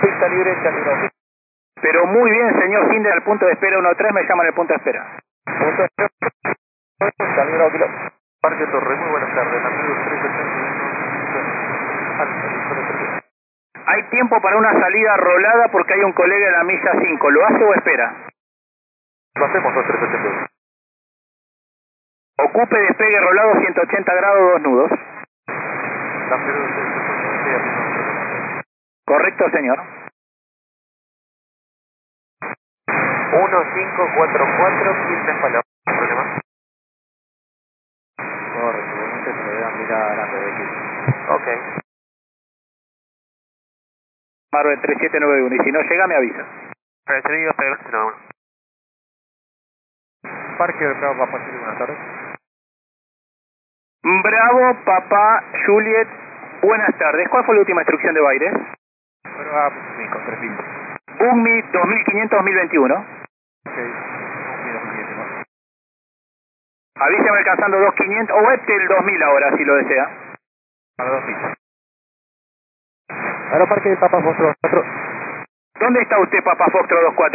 Pista libre, Charlie. Pero muy bien, señor Hinder, al punto de espera 13, me llaman el punto de espera. Punto de espera, Charlie Bravo, kilo. Parque Torre, muy buenas tardes, amigos 381. Hay tiempo para una salida rolada porque hay un colega en la milla 5. ¿Lo hace o espera? Lo hacemos 2381. Ocupe despegue rolado 180 grados, 2 nudos. Correcto, señor. 1544, 15 palabras. ¿Problema? Correcto, igualmente se me debe mirar a de aquí. Ok. Marvel 3791, y si no llega me avisa. Recibido, pero no. Parque Bravo, Papá Juliet, buenas tardes. Bravo, papá, Juliet, buenas tardes. ¿Cuál fue la última instrucción de Baires? Bravo, 5, 3000. Bugmi 2500-2021. Ok. 2007, Avísame alcanzando 2500 o el 2000 ahora si lo desea. para 2000. Aeroparque de Papa Foxtrot 4. ¿Dónde está usted, papá Foxtrot 24?